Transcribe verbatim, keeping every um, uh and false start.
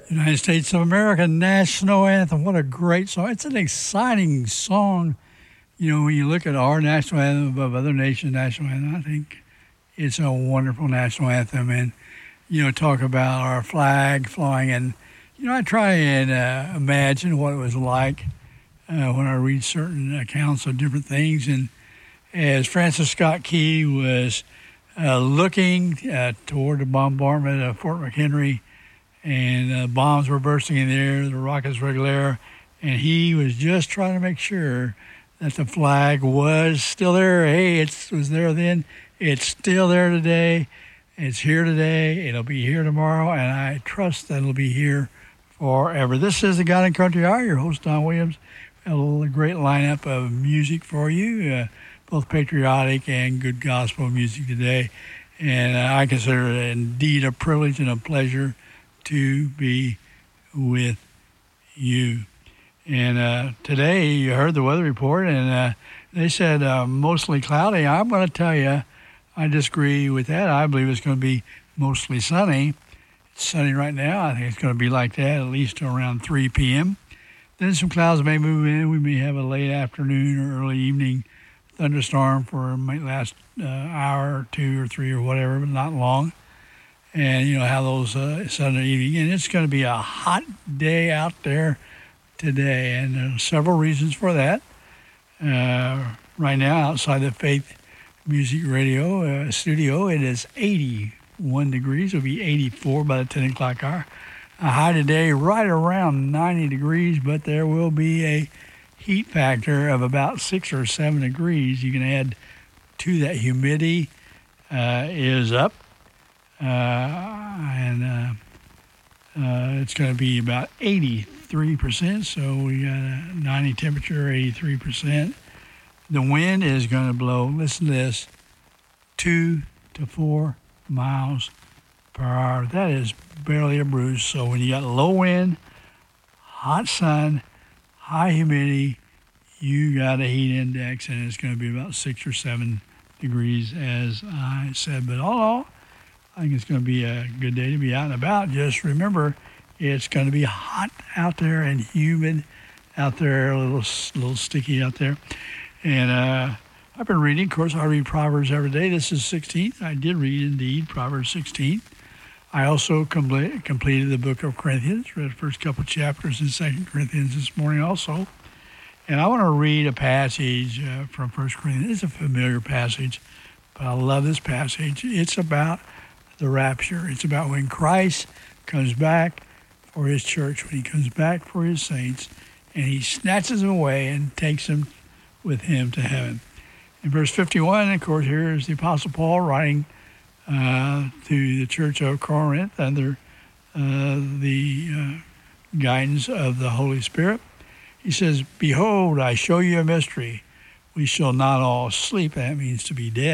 United States of America national anthem. What a great song. It's an exciting song. You know, when you look at our national anthem above other nations' national anthem, I think it's a wonderful national anthem. And, you know, talk about our flag flying. And, you know, I try and uh, imagine what it was like uh, when I read certain accounts of different things. And as Francis Scott Key was uh, looking uh, toward the bombardment of Fort McHenry, and uh, bombs were bursting in the air, the rockets were glare, and he was just trying to make sure that the flag was still there. Hey, it was there then. It's still there today. It's here today. It'll be here tomorrow, and I trust that it'll be here forever. This is the God and Country Hour. Your host, Don Williams. A little great lineup of music for you, uh, both patriotic and good gospel music today. And uh, I consider it indeed a privilege and a pleasure to be with you. And uh, today you heard the weather report, and uh, they said uh, mostly cloudy. I'm going to tell you, I disagree with that. I believe it's going to be mostly sunny. It's sunny right now. I think it's going to be like that at least around three p.m. Then some clouds may move in. We may have a late afternoon or early evening thunderstorm for it might last an uh, hour or two or three or whatever, but not long. And you know how those uh, Sunday evening, and it's going to be a hot day out there today, and there's several reasons for that. Uh, right now, outside the Faith Music Radio uh, studio, it is eighty-one degrees. It'll be eighty-four by the ten o'clock hour. A high today right around ninety degrees, but there will be a heat factor of about six or seven degrees. You can add to that humidity uh, is up. Uh, and uh, uh, it's going to be about eighty-three percent, so we got a ninety temperature, eighty-three percent. The wind is going to blow, listen to this, two to four miles per hour. That is barely a breeze. So when you got low wind, hot sun, high humidity, you got a heat index, and it's going to be about six or seven degrees, as I said. But all in all, I think it's going to be a good day to be out and about. Just remember, it's going to be hot out there and humid out there, a little, little sticky out there. And uh, I've been reading, of course, I read Proverbs every day. This is sixteenth. I did read, indeed, Proverbs sixteen. I also complete, completed the book of Corinthians, read the first couple chapters in Second Corinthians this morning also. And I want to read a passage uh, from First Corinthians. It's a familiar passage, but I love this passage. It's about the rapture. It's about when Christ comes back for his church, when he comes back for his saints, and he snatches them away and takes them with him to heaven. In verse fifty-one, of course, here is the Apostle Paul writing uh, to the church of Corinth under uh, the uh, guidance of the Holy Spirit. He says, "Behold, I show you a mystery. We shall not all sleep." That means to be dead.